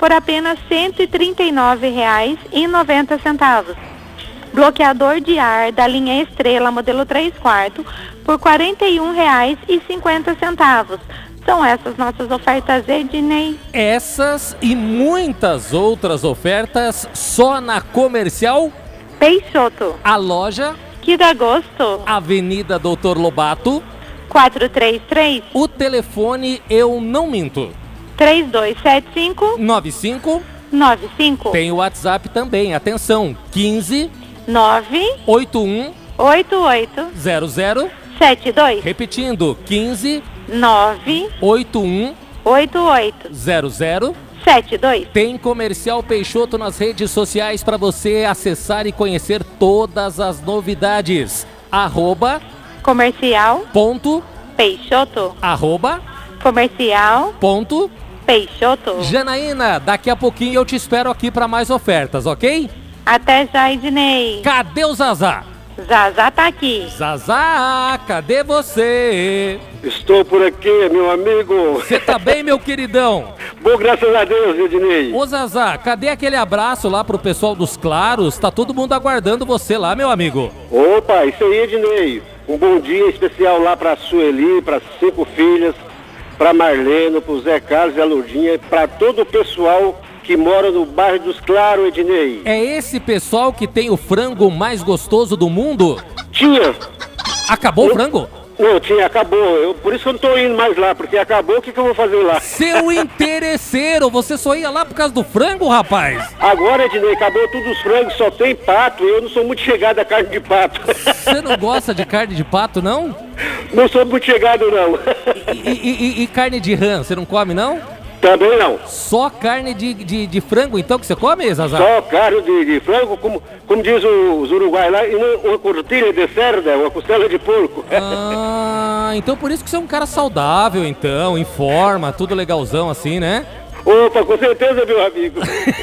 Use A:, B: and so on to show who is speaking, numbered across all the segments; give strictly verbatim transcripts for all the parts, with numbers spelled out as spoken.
A: por apenas cento e trinta e nove reais e noventa centavos. Bloqueador de ar da linha Estrela modelo três quartos por quarenta e um reais e cinquenta centavos. São essas nossas ofertas, Ednei.
B: Essas e muitas outras ofertas só na Comercial
A: Peixoto.
B: A loja
A: que dá gosto.
B: Avenida Doutor Lobato
A: quatrocentos e trinta e três.
B: O telefone eu não minto.
A: três dois sete cinco
B: nove cinco
A: nove cinco.
B: Tem o WhatsApp também, atenção, quinze
A: nove
B: oito um
A: oito oito
B: zero zero
A: sete dois.
B: Repetindo, quinze
A: nove
B: oito um
A: oito oito
B: zero zero
A: sete dois.
B: Tem Comercial Peixoto nas redes sociais para você acessar e conhecer todas as novidades. Arroba
A: Comercial
B: ponto
A: Peixoto.
B: Arroba
A: Comercial
B: ponto
A: Peixoto.
B: Janaína, daqui a pouquinho eu te espero aqui para mais ofertas, ok?
A: Até já, Ednei.
B: Cadê o Zazá?
A: Zazá tá aqui.
B: Zazá, cadê você?
C: Estou por aqui, meu amigo.
B: Você tá bem, meu queridão?
C: Bom, graças a Deus, Ednei.
B: Ô Zazá, cadê aquele abraço lá pro pessoal dos Claros? Tá todo mundo aguardando você lá, meu amigo.
C: Opa, isso aí, Ednei. Um bom dia especial lá pra Sueli, pras cinco filhas, pra Marlene, pro Zé Carlos e a Lourdinha, pra todo o pessoal que mora no bairro dos Claros, Ednei.
B: É esse pessoal que tem o frango mais gostoso do mundo?
C: Tinha.
B: Acabou o frango?
C: Não, tinha, acabou. Eu, por isso que eu não tô indo mais lá, porque acabou, o que, que eu vou fazer lá?
B: Seu interesseiro, você só ia lá por causa do frango, rapaz?
C: Agora, Ednei, acabou tudo os frangos, só tem pato, eu não sou muito chegado a carne de pato.
B: Você não gosta de carne de pato, não?
C: Não sou muito chegado, não.
B: E, e, e, e carne de rã, você não come, não?
C: Também não.
B: Só carne de, de, de frango, então, que você come, Zazá?
C: Só carne de, de frango, como, como diz os uruguaios lá, e uma, uma cortilha de cerda, uma costela de porco.
B: Ah, então por isso que você é um cara saudável, então, em forma, tudo legalzão assim, né?
C: Opa, com certeza, meu amigo.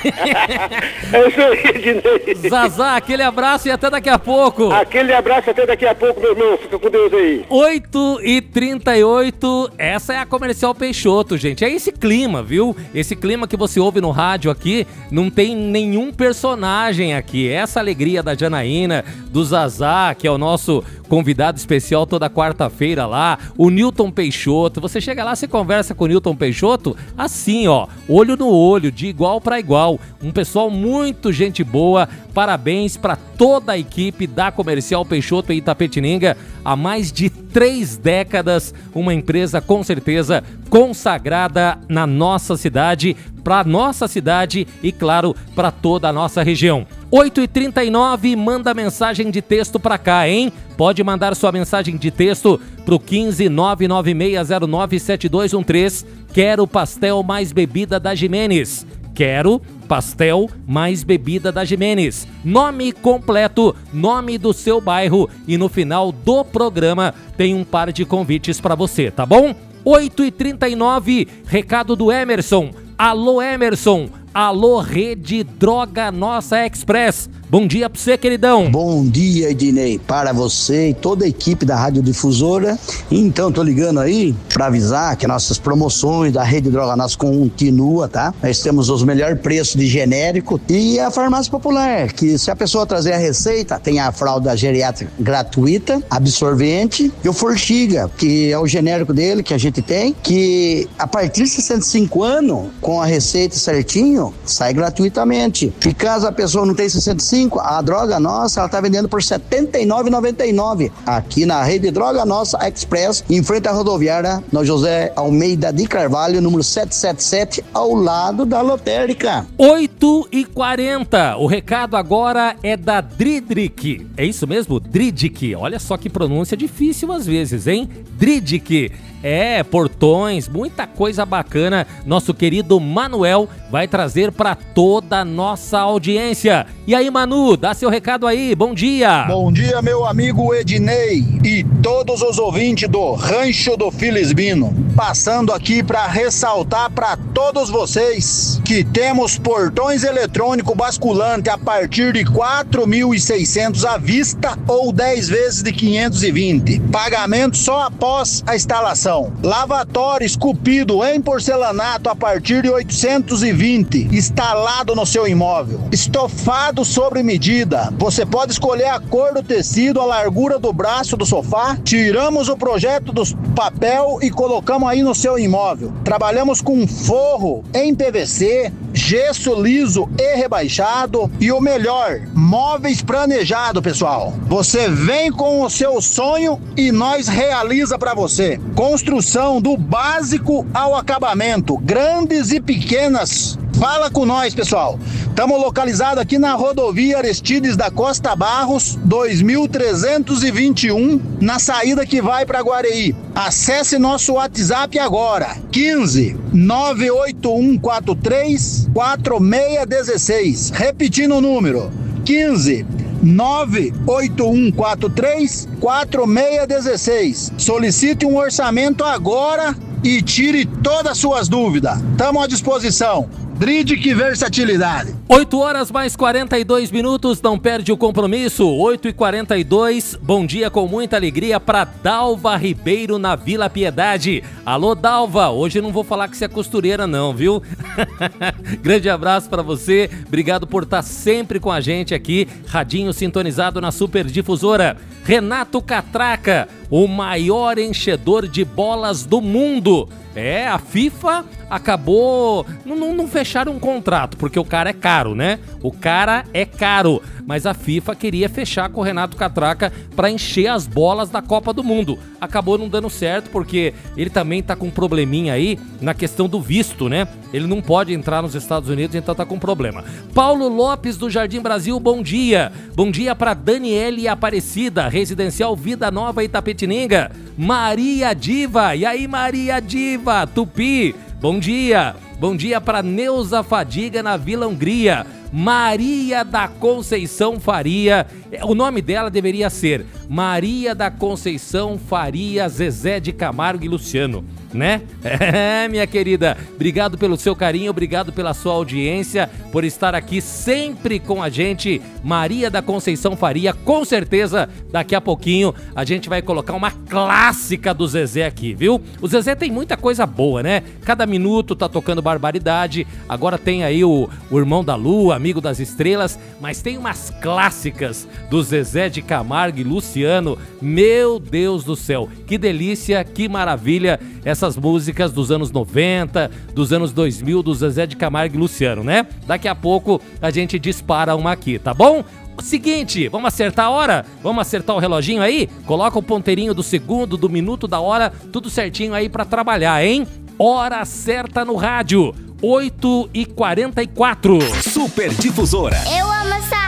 C: É isso aí, Ednei.
B: Zazá, aquele abraço e até daqui a pouco.
C: Aquele abraço até daqui a pouco, meu irmão. Fica com Deus aí.
B: oito e trinta e oito, essa é a Comercial Peixoto, gente. É esse clima, viu? Esse clima que você ouve no rádio aqui, não tem nenhum personagem aqui. Essa alegria da Janaína, do Zazá, que é o nosso convidado especial toda quarta-feira lá, o Newton Peixoto. Você chega lá, você conversa com o Newton Peixoto assim, ó, olho no olho, de igual para igual. Um pessoal muito gente boa. Parabéns para toda a equipe da Comercial Peixoto em Itapetininga. Há mais de três décadas, uma empresa com certeza consagrada na nossa cidade, para nossa cidade e, claro, para toda a nossa região. oito e trinta e nove, manda mensagem de texto para cá, hein? Pode mandar sua mensagem de texto pro quinze nove nove seis zero nove sete dois um três. Quero pastel mais bebida da Jimenez. Quero pastel mais bebida da Jimenez. Nome completo, nome do seu bairro e no final do programa tem um par de convites para você, tá bom? oito e trinta e nove, recado do Emerson. Alô, Emerson. Alô, Rede Droga Nossa Express. Bom dia pra você, queridão.
D: Bom dia, Ednei, para você e toda a equipe da Rádio Difusora. Então, tô ligando aí para avisar que nossas promoções da Rede Droga Nossa continua, tá? Nós temos os melhores preços de genérico e a farmácia popular, que se a pessoa trazer a receita, tem a fralda geriátrica gratuita, absorvente e o Forxiga, que é o genérico dele que a gente tem, que a partir de sessenta e cinco anos, com a receita certinho, sai gratuitamente. E caso a pessoa não tenha sessenta e cinco, a Droga Nossa, ela tá vendendo por setenta e nove reais e noventa e nove centavos aqui na Rede Droga Nossa Express, em frente à rodoviária, no José Almeida de Carvalho, número setecentos e setenta e sete, ao lado da lotérica.
B: oito e quarenta, o recado agora é da Dridrick. É isso mesmo? Dridrick. Olha só que pronúncia difícil às vezes, hein? Dridrick. É, portões, muita coisa bacana. Nosso querido Manuel vai trazer para toda a nossa audiência. E aí, Manu, dá seu recado aí, bom dia.
E: Bom dia, meu amigo Ednei e todos os ouvintes do Rancho do Filisbino. Passando aqui para ressaltar para todos vocês que temos portões eletrônicos basculante a partir de quatro mil e seiscentos à vista ou dez vezes de quinhentos e vinte. Pagamento só após a instalação. informação. Lavatório esculpido em porcelanato a partir de oitocentos e vinte, instalado no seu imóvel. Estofado sobre medida. Você pode escolher a cor do tecido, a largura do braço do sofá. Tiramos o projeto do papel e colocamos aí no seu imóvel. Trabalhamos com forro em P V C, gesso liso e rebaixado e o melhor, móveis planejado, pessoal. Você vem com o seu sonho e nós realiza para você. Construção do básico ao acabamento, grandes e pequenas. Fala com nós, pessoal. Estamos localizados aqui na rodovia Aristides da Costa Barros, dois mil trezentos e vinte e um, na saída que vai para Guareí. Acesse nosso WhatsApp agora, quinze, nove oito um quatro três, quatro seis um seis. Repetindo o número, quinze, nove oito um quatro três, quatro seis um seis. Solicite um orçamento agora e tire todas as suas dúvidas. Estamos à disposição. Dride, que versatilidade.
B: oito horas mais quarenta e dois minutos, não perde o compromisso. oito e quarenta e dois, bom dia com muita alegria para Dalva Ribeiro na Vila Piedade. Alô, Dalva, hoje não vou falar que você é costureira não, viu? Grande abraço para você, obrigado por estar sempre com a gente aqui, radinho sintonizado na Super Difusora. Renato Catraca, o maior enchedor de bolas do mundo. É, a FIFA acabou, não, não, não fecharam um contrato, porque o cara é caro, né? O cara é caro, mas a FIFA queria fechar com o Renato Catraca para encher as bolas da Copa do Mundo. Acabou não dando certo, porque ele também tá com um probleminha aí na questão do visto, né? Ele não pode entrar nos Estados Unidos, então tá com problema. Paulo Lopes do Jardim Brasil, bom dia. Bom dia para Daniele Aparecida, Residencial Vida Nova Itapetininga. Maria Diva, e aí Maria Diva, Tupi, bom dia. Bom dia para Neuza Fadiga na Vila Hungria. Maria da Conceição Faria, o nome dela deveria ser Maria da Conceição Faria Zezé de Camargo e Luciano, né? É, minha querida, obrigado pelo seu carinho, obrigado pela sua audiência, por estar aqui sempre com a gente. Maria da Conceição Faria, com certeza daqui a pouquinho a gente vai colocar uma clássica do Zezé aqui, viu? O Zezé tem muita coisa boa, né? Cada minuto tá tocando barbaridade, agora tem aí o, o Irmão da Lua, Amigo das Estrelas, mas tem umas clássicas do Zezé de Camargo e Luciano. Meu Deus do céu, que delícia, que maravilha essas músicas dos anos noventa, dos anos dois mil, do Zezé de Camargo e Luciano, né? Daqui a pouco a gente dispara uma aqui, tá bom? Seguinte, vamos acertar a hora? Vamos acertar o reloginho aí? Coloca o ponteirinho do segundo, do minuto, da hora, tudo certinho aí pra trabalhar, hein? Hora certa no rádio, oito e quarenta e quatro.
F: Super Difusora.
G: Eu amo essa